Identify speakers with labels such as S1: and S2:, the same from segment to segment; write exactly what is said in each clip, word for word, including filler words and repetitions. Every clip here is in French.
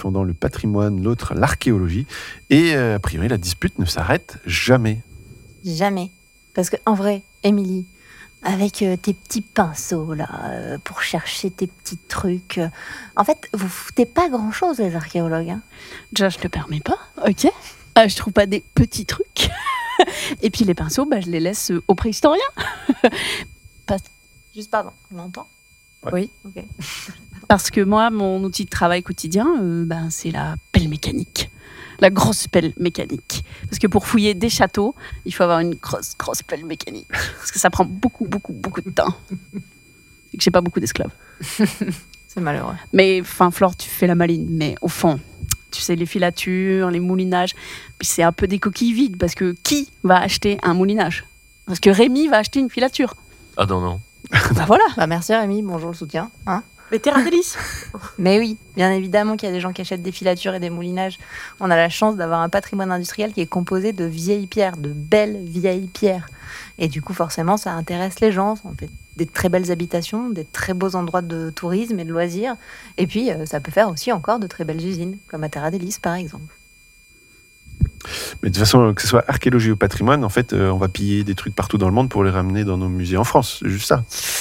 S1: défendant le patrimoine, l'autre l'archéologie. Et euh, a priori, la dispute ne s'arrête jamais.
S2: Jamais. Parce qu'en vrai, Émilie, avec euh, tes petits pinceaux là, euh, pour chercher tes petits trucs, euh, en fait, vous foutez pas grand-chose, les archéologues. Hein.
S3: Déjà, je te permets pas, ok euh, Je trouve pas des petits trucs. Et puis les pinceaux, bah, je les laisse euh, aux préhistoriens. Pas...
S2: Juste pardon, on m'entend ?
S1: Ouais.
S3: Oui.
S2: Ok.
S3: Parce que moi, mon outil de travail quotidien, euh, ben, c'est la pelle mécanique. La grosse pelle mécanique. Parce que pour fouiller des châteaux, il faut avoir une grosse, grosse pelle mécanique. Parce que ça prend beaucoup, beaucoup, beaucoup de temps. Et que j'ai pas beaucoup d'esclaves.
S2: C'est malheureux.
S3: Mais, enfin, Flore, tu fais la maline. Mais au fond, tu sais, les filatures, les moulinages, puis c'est un peu des coquilles vides. Parce que qui va acheter un moulinage ? Parce que Rémi va acheter une filature.
S4: Ah non, non.
S3: Bah voilà.
S2: Bah merci Rémi, bonjour le soutien. Hein.
S3: Les terrains délices.
S2: Mais oui, bien évidemment qu'il y a des gens qui achètent des filatures et des moulinages. On a la chance d'avoir un patrimoine industriel qui est composé de vieilles pierres, de belles vieilles pierres. Et du coup, forcément, ça intéresse les gens. On fait des très belles habitations, des très beaux endroits de tourisme et de loisirs. Et puis, euh, ça peut faire aussi encore de très belles usines, comme à Terra Delis, par exemple.
S1: Mais de toute façon, que ce soit archéologie ou patrimoine, en fait, euh, on va piller des trucs partout dans le monde pour les ramener dans nos musées en France. C'est juste ça.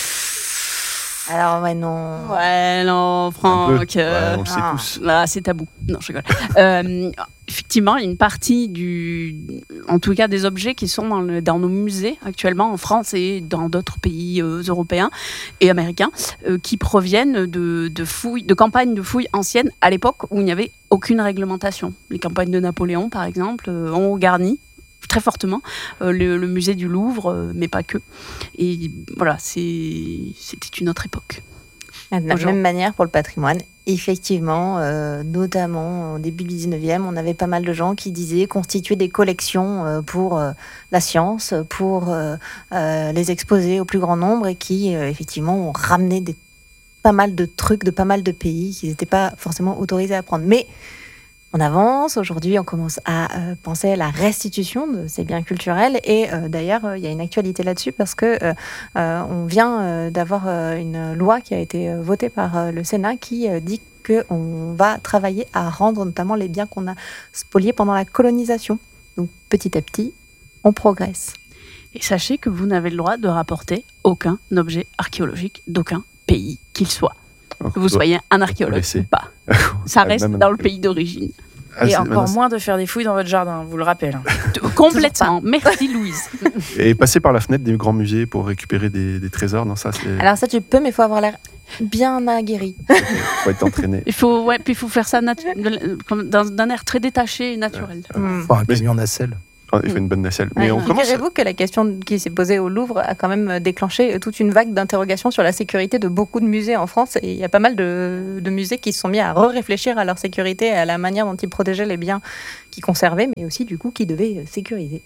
S2: Alors, ouais, non.
S3: Ouais, non,
S1: Un
S3: Franck.
S1: peu.
S3: euh,
S1: Ouais, on le sait
S2: ah.
S1: tous.
S3: Là, c'est tabou. Non, je rigole. Euh, effectivement, une partie du, en tout cas, des objets qui sont dans, le, dans nos musées actuellement en France et dans d'autres pays euh, européens et américains, euh, qui proviennent de, de fouilles, de campagnes de fouilles anciennes à l'époque où il n'y avait aucune réglementation. Les campagnes de Napoléon, par exemple, euh, ont garni très fortement euh, le, le musée du Louvre, euh, mais pas que. Et voilà, c'est, c'était une autre époque.
S2: De la
S3: Bonjour.
S2: même manière pour le patrimoine, effectivement, euh, notamment au début du dix-neuvième, on avait pas mal de gens qui disaient constituer des collections euh, pour euh, la science, pour euh, euh, les exposer au plus grand nombre et qui, euh, effectivement, ont ramené des, pas mal de trucs de pas mal de pays qui n'étaient pas forcément autorisés à prendre. Mais on avance, aujourd'hui on commence à euh, penser à la restitution de ces biens culturels et euh, d'ailleurs il euh, y a une actualité là-dessus parce que euh, euh, on vient euh, d'avoir euh, une loi qui a été euh, votée par euh, le Sénat qui euh, dit qu'on va travailler à rendre notamment les biens qu'on a spoliés pendant la colonisation. Donc petit à petit, on progresse.
S3: Et sachez que vous n'avez le droit de rapporter aucun objet archéologique d'aucun pays qu'il soit. Que vous soyez un archéologue
S1: laisser.
S3: ou pas. Ça
S1: Ah,
S3: reste
S1: même
S3: dans
S1: un
S3: le pays d'origine.
S1: Ah,
S5: Et
S1: c'est-
S5: encore
S1: maintenant,
S5: moins de faire des fouilles dans votre jardin, vous le rappelle.
S3: Complètement. Merci Louise.
S1: c'est- Et passer par la fenêtre des grands musées pour récupérer des, des trésors, non, ça, c'est.
S2: Alors ça tu peux, mais il faut avoir l'air bien aguerri.
S1: faut être entraîné.
S3: Il faut, ouais, puis il faut faire ça natu- de- comme dans- d'un air très détaché et naturel.
S2: Hmm.
S6: Enfin, un camion nacelle.
S1: Ah, il fait une bonne nacelle. Mais
S2: Ouais,
S1: on commence.
S2: Figurez-vous que la question qui s'est posée au Louvre a quand même déclenché toute une vague d'interrogations sur la sécurité de beaucoup de musées en France. Et il y a pas mal de, de musées qui se sont mis à re-réfléchir à leur sécurité, à la manière dont ils protégeaient les biens qu'ils conservaient, mais aussi du coup qu'ils devaient sécuriser.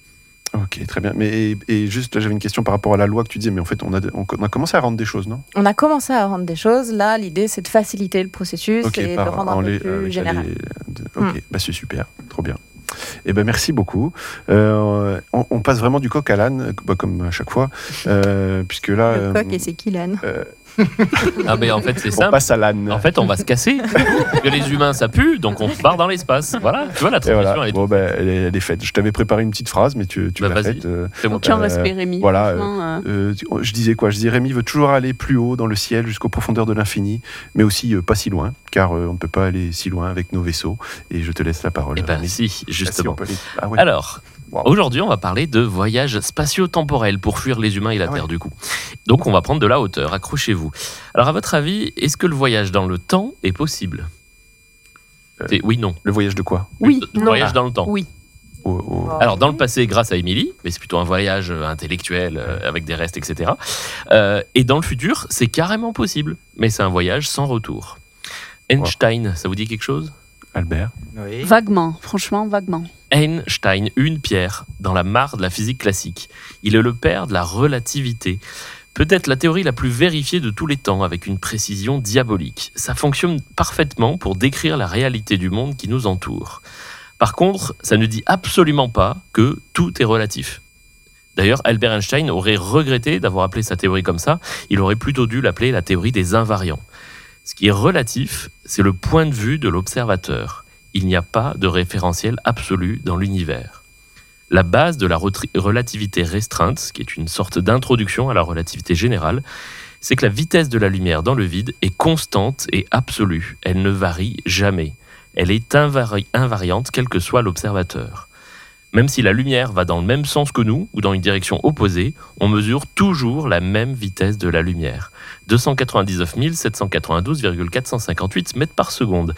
S1: Ok, très bien. Mais et, et juste, là, j'avais une question par rapport à la loi que tu disais, mais en fait, on a, on, on a commencé à rendre des choses, non?
S2: On a commencé à rendre des choses. Là, l'idée, c'est de faciliter le processus
S1: Ok,
S2: et de
S1: par-
S2: le rendre
S1: en
S2: un peu
S1: les-
S2: plus
S1: avec
S2: général.
S1: les- de- ok,
S2: Hmm.
S1: bah, c'est super, trop bien. Eh ben merci beaucoup. Euh, on, on passe vraiment du coq à l'âne, bah, comme à chaque fois, euh, puisque là,
S2: Le
S1: euh,
S2: coq et c'est qui l'âne?
S1: euh,
S4: Ah ben en fait c'est
S1: on
S4: simple.
S1: passe à l'âne.
S4: En fait on va se casser. Parce que les humains ça pue, donc on part dans l'espace. Voilà, tu vois la
S1: Et
S4: transition
S1: voilà.
S4: elle est
S1: Bon, bah, elle, est, elle est faite. Je t'avais préparé une petite phrase, mais tu, tu
S4: Bah,
S1: l'as
S4: vas-y.
S1: faite. euh,
S4: c'est bon.
S3: Aucun
S1: Euh,
S3: respect Rémi.
S1: voilà,
S3: franchement, euh,
S1: Euh, tu- je disais quoi Je disais Rémi veut toujours aller plus haut dans le ciel jusqu'aux profondeurs de l'infini, mais aussi euh, pas si loin, car euh, on ne peut pas aller si loin avec nos vaisseaux. Et je te laisse la parole.
S4: Eh ben
S1: Rémi.
S4: si,
S1: Ah, si, on
S4: justement.
S1: peut aller- Ah ouais.
S4: Alors,
S1: Wow.
S4: aujourd'hui, on va parler de voyage spatio-temporel pour fuir les humains et la
S1: Ah ouais.
S4: Terre, du coup. Donc, on va prendre de la hauteur, accrochez-vous. Alors, à votre avis, est-ce que le voyage dans le temps est possible
S1: Euh,
S4: C'est oui, non.
S1: Le voyage de quoi
S3: Oui,
S4: Le
S3: non.
S4: voyage dans le temps.
S3: Oui.
S1: Au- au-
S4: Alors, dans le passé, grâce à Émilie, mais c'est plutôt un voyage euh, intellectuel euh, avec des restes, et cetera. Euh, et dans le futur, c'est carrément possible, mais c'est un voyage sans retour. Einstein, ça vous dit quelque chose
S1: Albert.
S6: Oui.
S3: Vaguement, franchement, vaguement.
S4: Einstein, une pierre dans la mare de la physique classique. Il est le père de la relativité. Peut-être la théorie la plus vérifiée de tous les temps, avec une précision diabolique. Ça fonctionne parfaitement pour décrire la réalité du monde qui nous entoure. Par contre, ça ne dit absolument pas que tout est relatif. D'ailleurs, Albert Einstein aurait regretté d'avoir appelé sa théorie comme ça. Il aurait plutôt dû l'appeler la théorie des invariants. Ce qui est relatif, c'est le point de vue de l'observateur. Il n'y a pas de référentiel absolu dans l'univers. La base de la relativité restreinte, qui est une sorte d'introduction à la relativité générale, c'est que la vitesse de la lumière dans le vide est constante et absolue. Elle ne varie jamais. Elle est invari- invariante, quel que soit l'observateur. Même si la lumière va dans le même sens que nous, ou dans une direction opposée, on mesure toujours la même vitesse de la lumière. deux cent quatre-vingt-dix-neuf mille sept cent quatre-vingt-douze virgule quatre cent cinquante-huit mètres par seconde.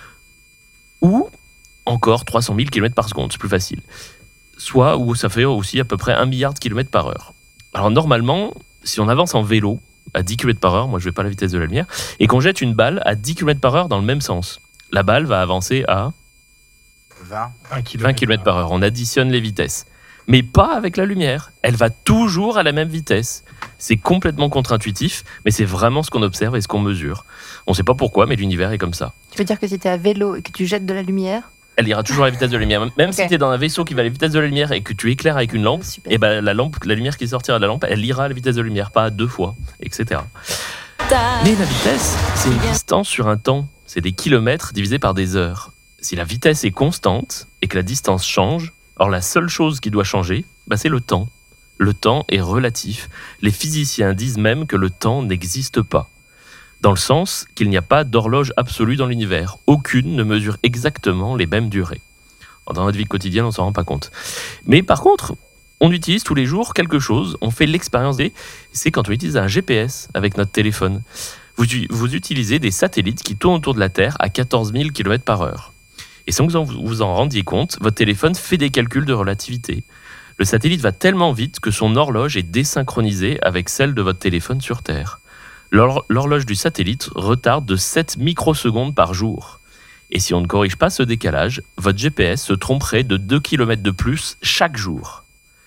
S4: Ou encore trois cent mille kilomètres par seconde, c'est plus facile. Soit, où ça fait aussi à peu près un milliard de kilomètres par heure. Alors normalement, si on avance en vélo à dix kilomètres par heure, moi je ne vais pas à la vitesse de la lumière, et qu'on jette une balle à dix kilomètres par heure dans le même sens, la balle va avancer à
S6: vingt
S4: vingt kilomètres par heure. On additionne les vitesses. Mais pas avec la lumière. Elle va toujours à la même vitesse. C'est complètement contre-intuitif, mais c'est vraiment ce qu'on observe et ce qu'on mesure. On ne sait pas pourquoi, mais l'univers est comme ça.
S2: Tu veux dire que si tu es à vélo et que tu jettes de la lumière,
S4: elle ira toujours à la vitesse de la lumière. Même okay. si tu es dans un vaisseau qui va à la vitesse de la lumière et que tu éclaires avec une lampe, et ben la lampe, la lumière qui sortira de la lampe, elle ira à la vitesse de la lumière, pas à deux fois, et cetera. Mais la vitesse, c'est une distance sur un temps. C'est des kilomètres divisés par des heures. Si la vitesse est constante et que la distance change, alors la seule chose qui doit changer, bah c'est le temps. Le temps est relatif. Les physiciens disent même que le temps n'existe pas. Dans le sens qu'il n'y a pas d'horloge absolue dans l'univers. Aucune ne mesure exactement les mêmes durées. Dans notre vie quotidienne, on ne s'en rend pas compte. Mais par contre, on utilise tous les jours quelque chose, on fait l'expérience des... C'est quand on utilise un G P S avec notre téléphone. Vous, vous utilisez des satellites qui tournent autour de la Terre à quatorze mille kilomètres par heure. Et sans que vous vous en rendiez compte, votre téléphone fait des calculs de relativité. Le satellite va tellement vite que son horloge est désynchronisée avec celle de votre téléphone sur Terre. L'hor- l'horloge du satellite retarde de sept microsecondes par jour. Et si on ne corrige pas ce décalage, votre G P S se tromperait de deux kilomètres de plus chaque jour.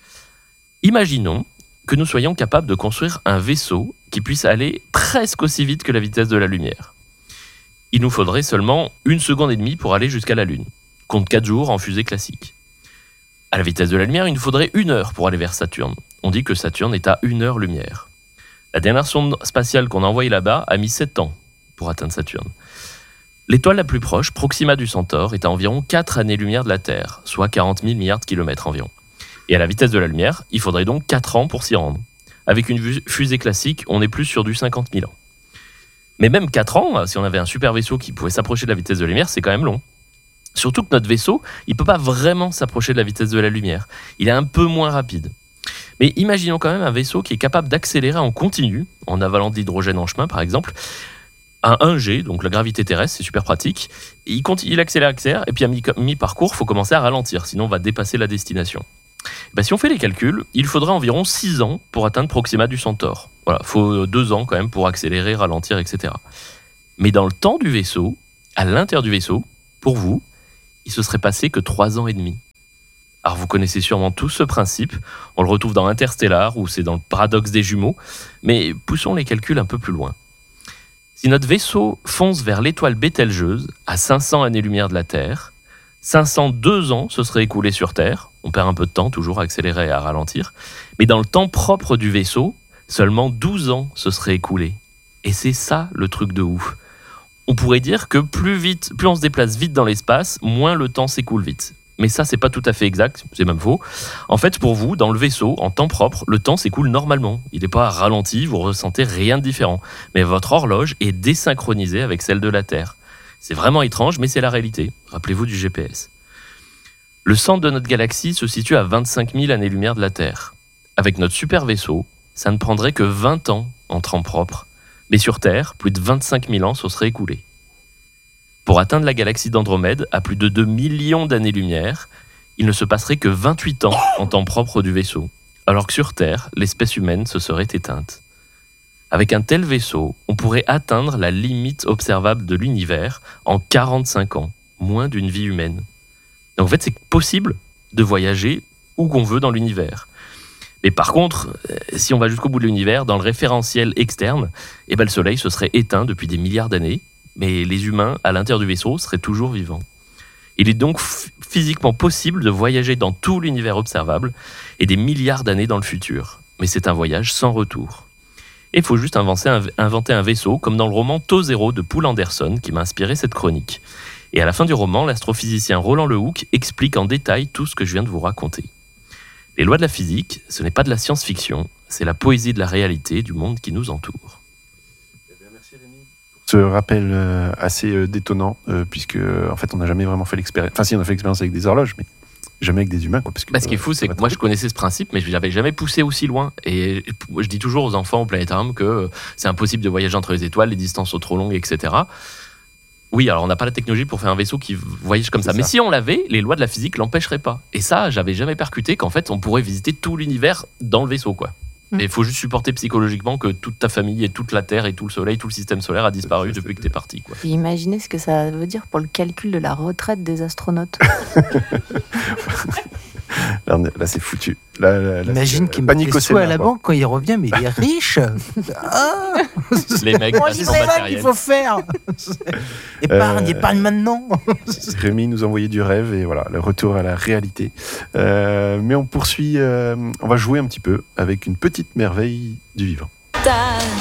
S4: Imaginons que nous soyons capables de construire un vaisseau qui puisse aller presque aussi vite que la vitesse de la lumière. Il nous faudrait seulement une seconde et demie pour aller jusqu'à la Lune, compte quatre jours en fusée classique. À la vitesse de la lumière, il nous faudrait une heure pour aller vers Saturne. On dit que Saturne est à une heure lumière. La dernière sonde spatiale qu'on a envoyée là-bas a mis sept ans pour atteindre Saturne. L'étoile la plus proche, Proxima du Centaure, est à environ quatre années-lumière de la Terre, soit quarante mille milliards de kilomètres environ. Et à la vitesse de la lumière, il faudrait donc quatre ans pour s'y rendre. Avec une fusée classique, on est plus sur du cinquante mille ans. Mais même quatre ans, si on avait un super vaisseau qui pouvait s'approcher de la vitesse de la lumière, c'est quand même long. Surtout que notre vaisseau, il ne peut pas vraiment s'approcher de la vitesse de la lumière. Il est un peu moins rapide. Mais imaginons quand même un vaisseau qui est capable d'accélérer en continu, en avalant de l'hydrogène en chemin par exemple, à un G, donc la gravité terrestre, c'est super pratique. Et il, continue, il accélère, accélère, et puis à mi- mi-parcours, il faut commencer à ralentir, sinon on va dépasser la destination. Et ben, si on fait les calculs, il faudrait environ six ans pour atteindre Proxima du Centaure. Voilà, il faut deux ans quand même pour accélérer, ralentir, et cetera. Mais dans le temps du vaisseau, à l'intérieur du vaisseau, pour vous, il se serait passé que trois ans et demi. Alors vous connaissez sûrement tous ce principe, on le retrouve dans Interstellar, ou c'est dans le paradoxe des jumeaux, mais poussons les calculs un peu plus loin. Si notre vaisseau fonce vers l'étoile Bételgeuse, à cinq cents années-lumière de la Terre, cinq cent deux ans se seraient écoulés sur Terre, on perd un peu de temps toujours à accélérer et à ralentir, mais dans le temps propre du vaisseau, seulement douze ans se seraient écoulés. Et c'est ça le truc de ouf. On pourrait dire que plus vite, plus on se déplace vite dans l'espace, moins le temps s'écoule vite. Mais ça, c'est pas tout à fait exact, c'est même faux. En fait, pour vous, dans le vaisseau, en temps propre, le temps s'écoule normalement. Il n'est pas ralenti, vous ressentez rien de différent. Mais votre horloge est désynchronisée avec celle de la Terre. C'est vraiment étrange, mais c'est la réalité. Rappelez-vous du G P S. Le centre de notre galaxie se situe à vingt-cinq mille années-lumière de la Terre. Avec notre super vaisseau, ça ne prendrait que vingt ans en temps propre. Mais sur Terre, plus de vingt-cinq mille ans se seraient écoulés. Pour atteindre la galaxie d'Andromède, à plus de deux millions d'années-lumière, il ne se passerait que vingt-huit ans en temps propre du vaisseau, alors que sur Terre, l'espèce humaine se serait éteinte. Avec un tel vaisseau, on pourrait atteindre la limite observable de l'univers en quarante-cinq ans, moins d'une vie humaine. Donc en fait, c'est possible de voyager où qu'on veut dans l'univers. Mais par contre, si on va jusqu'au bout de l'univers, dans le référentiel externe, eh ben le Soleil se serait éteint depuis des milliards d'années, mais les humains, à l'intérieur du vaisseau, seraient toujours vivants. Il est donc f- physiquement possible de voyager dans tout l'univers observable et des milliards d'années dans le futur. Mais c'est un voyage sans retour. Et il faut juste inventer un, inventer un vaisseau, comme dans le roman Tau Zéro de Poul Anderson, qui m'a inspiré cette chronique. Et à la fin du roman, l'astrophysicien Roland Lehoucq explique en détail tout ce que je viens de vous raconter. Les lois de la physique, ce n'est pas de la science-fiction, c'est la poésie de la réalité du monde qui nous entoure.
S1: Ce rappel euh, assez euh, détonnant, euh, puisque en fait on n'a jamais vraiment fait l'expérience. Enfin, si on a fait l'expérience avec des horloges, mais jamais avec des humains, quoi. Parce que,
S4: bah, ce qui est fou, euh, c'est que moi je connaissais ce principe, mais je l'avais jamais poussé aussi loin. Et je dis toujours aux enfants au planétarium que c'est impossible de voyager entre les étoiles, les distances sont trop longues, et cetera. Oui, alors on n'a pas la technologie pour faire un vaisseau qui voyage comme ça. ça. Mais si on l'avait, les lois de la physique l'empêcheraient pas. Et ça, j'avais jamais percuté qu'en fait on pourrait visiter tout l'univers dans le vaisseau, quoi. Il faut juste supporter psychologiquement que toute ta famille et toute la Terre et tout le Soleil, tout le système solaire a disparu ça, depuis que t'es parti, quoi.
S2: Et imaginez ce que ça veut dire pour le calcul de la retraite des astronautes.
S1: Là, là, c'est foutu. Là, là, là,
S6: imagine qu'il met des sous à la banque quand il revient, mais il est riche. Ah
S4: les mecs,
S6: bon, c'est ça qu'il faut faire. Épargne, euh, épargne maintenant.
S1: Rémi nous envoyait du rêve et voilà, le retour à la réalité. Euh, mais on poursuit, euh, on va jouer un petit peu avec une petite merveille du vivant.